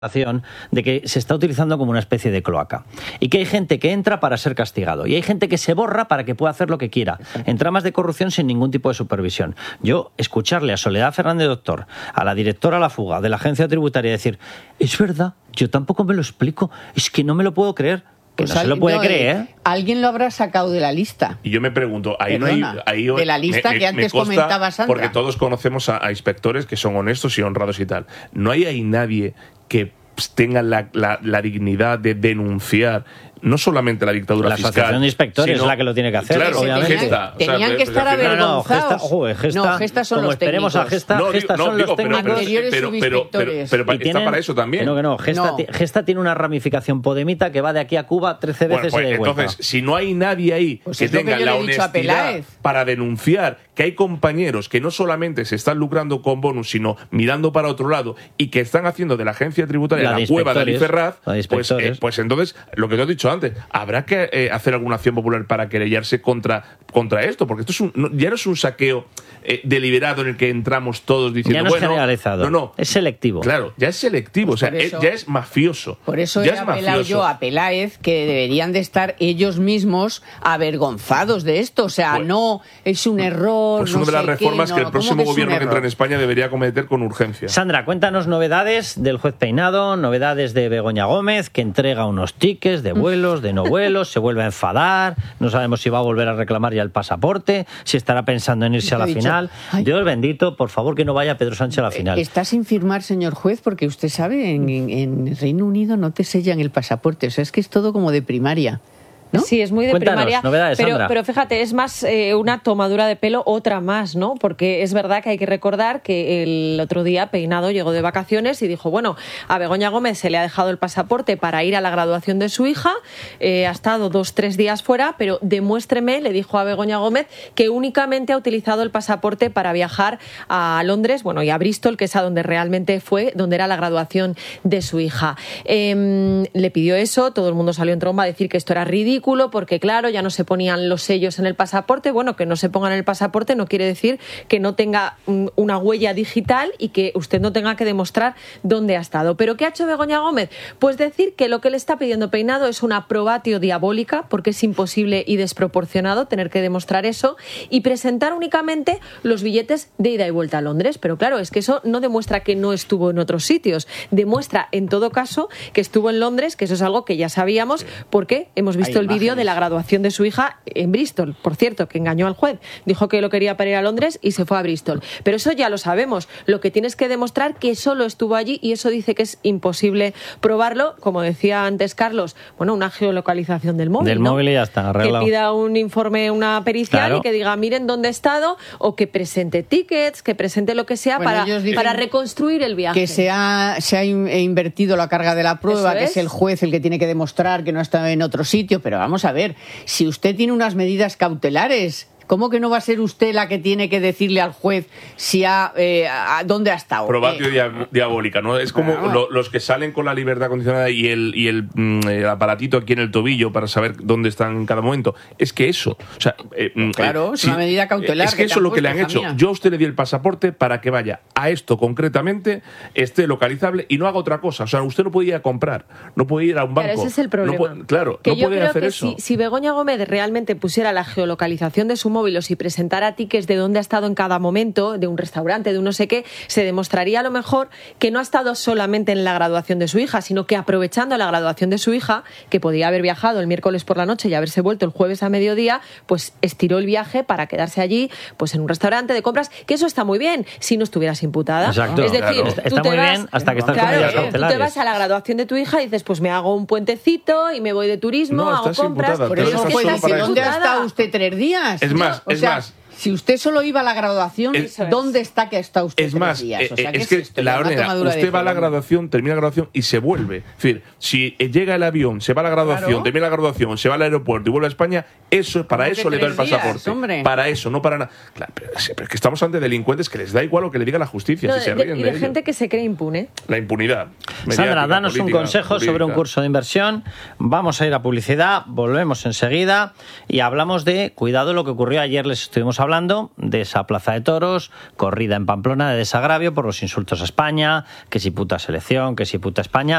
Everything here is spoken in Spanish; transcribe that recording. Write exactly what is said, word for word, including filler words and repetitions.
de que se está utilizando como una especie de cloaca y que hay gente que entra para ser castigado y hay gente que se borra para que pueda hacer lo que quiera en tramas de corrupción sin ningún tipo de supervisión. Yo escucharle a Soledad Fernández Doctor, a la directora a la fuga de la agencia tributaria, decir, es verdad, yo tampoco me lo explico, es que no me lo puedo creer. Que pues no se lo puede no, creer, ¿eh? Alguien lo habrá sacado de la lista. Y yo me pregunto, ahí Perdona, no hay... Ahí, de la lista me, que antes comentaba Sandra. Porque todos conocemos a, a inspectores que son honestos y honrados y tal. No hay ahí nadie que tenga la, la, la dignidad de denunciar no solamente la dictadura la fiscal. La Asociación de Inspectores sino, es la que lo tiene que hacer, claro, obviamente. Gesta, tenían o sea, que estar avergonzados. No, no, Gesta, joder, Gesta, no, Gesta son como los esperemos técnicos. a Gesta, no, Gesta no, son digo, los técnicos. pero, anteriores pero, pero, pero, pero, pero está para eso también. No, que no, Gesta, no. Gesta, Gesta tiene una ramificación podemita que va de aquí a Cuba trece bueno, veces pues, y de vuelta. Entonces, si no hay nadie ahí pues que es tenga que la le he dicho honestidad para denunciar que hay compañeros que no solamente se están lucrando con bonus, sino mirando para otro lado y que están haciendo de la agencia tributaria la, la cueva de Ali Ferraz, pues, eh, pues entonces, lo que te he dicho antes, habrá que eh, hacer alguna acción popular para querellarse contra, contra esto, porque esto es un, no, ya no es un saqueo eh, deliberado en el que entramos todos diciendo, ya no bueno, es generalizado, no, no, es selectivo. Claro, ya es selectivo, pues o sea, eso, es, ya es mafioso. Por eso ya he apelado yo a Peláez que deberían de estar ellos mismos avergonzados de esto, o sea, pues, no es un error. Pues no una de las sé reformas qué, que no, el próximo que gobierno que entra en España debería cometer con urgencia. Sandra, cuéntanos novedades del juez Peinado, novedades de Begoña Gómez, que entrega unos tickets de vuelos, de no vuelos, se vuelve a enfadar, no sabemos si va a volver a reclamar ya el pasaporte, si estará pensando en irse a la dicho, final. ay, Dios bendito, por favor que no vaya Pedro Sánchez a la final. Está sin firmar, señor juez, porque usted sabe, en, en, en Reino Unido no te sellan el pasaporte, o sea, es que es todo como de primaria. ¿No? Sí, es muy de Cuéntanos, primaria, novedades, pero, Sandra. pero fíjate, es más eh, una tomadura de pelo, otra más, ¿no? Porque es verdad que hay que recordar que el otro día Peinado llegó de vacaciones y dijo, bueno, a Begoña Gómez se le ha dejado el pasaporte para ir a la graduación de su hija, eh, ha estado dos, tres días fuera, pero demuéstreme, le dijo a Begoña Gómez, que únicamente ha utilizado el pasaporte para viajar a Londres, bueno, y a Bristol, que es a donde realmente fue, donde era la graduación de su hija. Eh, le pidió eso, todo el mundo salió en tromba a decir que esto era ridículo, porque claro, ya no se ponían los sellos en el pasaporte. Bueno, que no se pongan en el pasaporte no quiere decir que no tenga una huella digital y que usted no tenga que demostrar dónde ha estado. ¿Pero qué ha hecho Begoña Gómez? Pues decir que lo que le está pidiendo Peinado es una probatio diabólica, porque es imposible y desproporcionado tener que demostrar eso, y presentar únicamente los billetes de ida y vuelta a Londres. Pero claro, es que eso no demuestra que no estuvo en otros sitios, demuestra en todo caso que estuvo en Londres, que eso es algo que ya sabíamos porque hemos visto el vídeo de la graduación de su hija en Bristol, por cierto, que engañó al juez, dijo que lo quería para ir a Londres y se fue a Bristol, pero eso ya lo sabemos, lo que tienes que demostrar que solo estuvo allí, y eso dice que es imposible probarlo, como decía antes Carlos, bueno, una geolocalización del móvil, del ¿no? móvil y ya está arreglado. Que pida un informe, una pericial, claro, y que diga, miren dónde he estado, o que presente tickets, que presente lo que sea, bueno, para, para reconstruir el viaje. Que se ha, se ha invertido la carga de la prueba, que es. es el juez el que tiene que demostrar que no está en otro sitio, pero vamos a ver, si usted tiene unas medidas cautelares, ¿cómo que no va a ser usted la que tiene que decirle al juez si ha, eh, a dónde ha estado? Probatio eh, diabólica, ¿no? Es como lo, los que salen con la libertad condicionada y el y el, mm, el aparatito aquí en el tobillo para saber dónde están en cada momento. Es que eso, o sea, eh, claro, eh, es una si, medida cautelar. Es que, que eso es lo que le han hecho. Mía. Yo a usted le di el pasaporte para que vaya a esto concretamente, esté localizable y no haga otra cosa. O sea, usted no puede ir a comprar, no puede ir a un banco. Claro, ese es el problema. No puede, claro, que no yo puede creo hacer que eso. Si, si Begoña Gómez realmente pusiera la geolocalización de su móvil o si presentara tickets de dónde ha estado en cada momento, de un restaurante, de un no sé qué, se demostraría a lo mejor que no ha estado solamente en la graduación de su hija, sino que aprovechando la graduación de su hija, que podía haber viajado el miércoles por la noche y haberse vuelto el jueves a mediodía, pues estiró el viaje para quedarse allí, pues en un restaurante de compras, que eso está muy bien si no estuvieras imputada. Exacto, es decir, claro. tú está te muy vas, bien hasta que estás claro, con medidas tú cautelares. te vas a la graduación de tu hija y dices, pues me hago un puentecito y me voy de turismo, No, hago compras. Imputada, por eso, estás pues, solo para ¿dónde eso. ha estado usted tres días? Es más, o es sea, más. Si usted solo iba a la graduación, es, ¿dónde está que está usted es más, tres días? O sea, eh, ¿qué es es que esto? la Una orden, tomadura usted de va a la pelo. graduación, termina la graduación y se vuelve. Es decir, si llega el avión, se va a la graduación, Claro. termina la graduación, se va al aeropuerto y vuelve a España, eso para ¿Cómo eso que le da el tres días, pasaporte. hombre? Para eso, no para nada. Claro, pero, pero es que estamos ante delincuentes que les da igual lo que le diga la justicia, No, si se de- ríen y de, de ello. gente que se cree impune. La impunidad. Sandra, mediática, danos un política, consejo jurídica. sobre un curso de inversión. Vamos a ir a publicidad, volvemos enseguida y hablamos de, cuidado, lo que ocurrió ayer, les estuvimos hablando. hablando de esa plaza de toros, corrida en Pamplona de desagravio por los insultos a España, que si puta selección, que si puta España.